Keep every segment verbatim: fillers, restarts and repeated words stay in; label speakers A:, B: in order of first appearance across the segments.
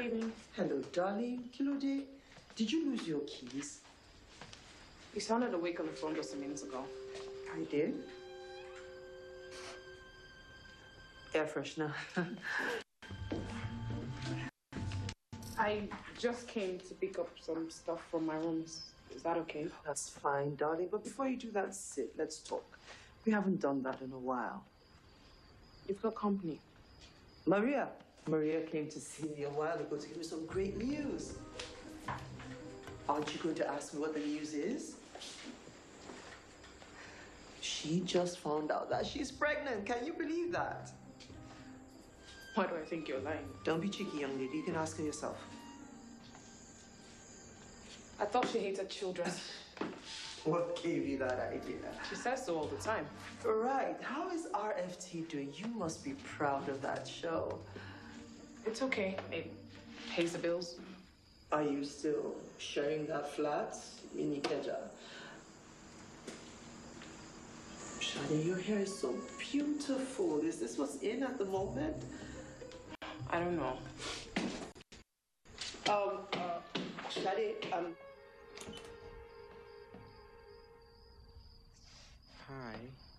A: evening.
B: Hello, darling. Kilode, did you lose your keys?
A: You sounded awake on the phone just a minute ago.
B: I did. Air freshener.
A: I just came to pick up some stuff from my rooms. Is that okay?
B: That's fine, darling. But before you do that, sit. Let's talk. We haven't done that in a while.
A: You've got company.
B: Maria. Maria came to see me a while ago to give me some great news. Aren't you going to ask me what the news is? She just found out that she's pregnant. Can you believe that?
A: Why do I think you're lying?
B: Don't be cheeky, young lady. You can ask her yourself.
A: I thought she hated children.
B: What gave you that idea?
A: She says so all the time.
B: Right. How is R F T doing? You must be proud of that show.
A: It's okay. It pays the bills.
B: Are you still sharing that flat in Ikeja? Shadi, your hair is so beautiful. Is this what's in at the moment?
A: I don't know.
B: Um, uh, Shadi, um...
C: Hi.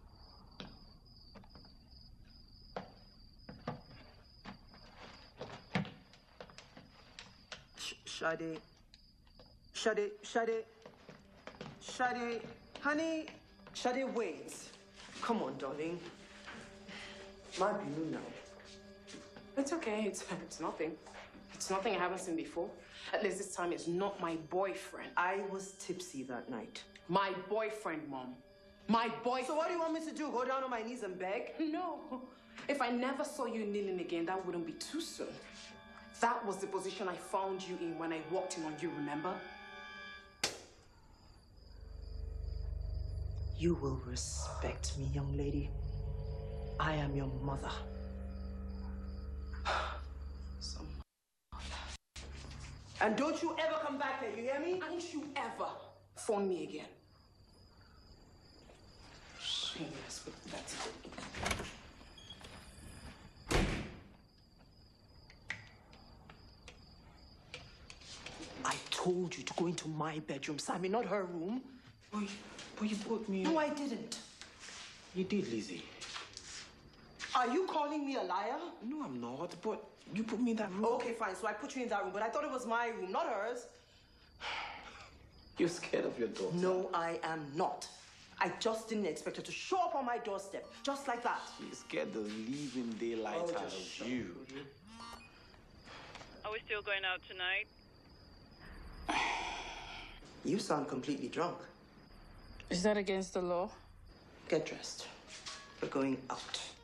B: Sh Shadi. Shadi, Shadi. Shadi. Honey. Shadi, wait. Come on, darling. My view now.
A: It's okay. It's, it's nothing. It's nothing I haven't seen before. At least this time it's not my boyfriend.
B: I was tipsy that night.
A: My boyfriend, Mom. My boyfriend.
B: So what do you want me to do? Go down on my knees and beg?
A: No. If I never saw you kneeling again, that wouldn't be too soon. That was the position I found you in when I walked in on you, remember?
B: You will respect me, young lady. I am your mother.
A: Some mother.
B: And don't you ever come back here, you hear me?
A: Don't you ever phone me again. Shameless with that.
B: I told you to go into my bedroom, Sammy, not her room.
C: Boy, boy, you put me...
B: No, I didn't.
C: You did, Lizzie.
B: Are you calling me a liar?
C: No, I'm not, but you put me in that room.
B: Okay, fine, so I put you in that room, but I thought it was my room, not hers.
C: You're scared of your daughter.
B: No, I am not. I just didn't expect her to show up on my doorstep, just like that.
C: She scared the living daylight
B: Oh,
C: out
B: just
C: of you.
D: Are we still going out tonight?
B: You sound completely drunk.
A: Is that against the law?
B: Get dressed. We're going out.